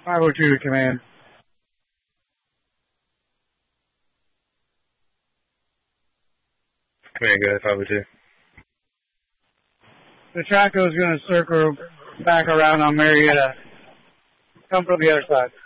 502 to command. Command, go ahead, 502. The Chaco's going to circle back around on Marietta. Come from the other side.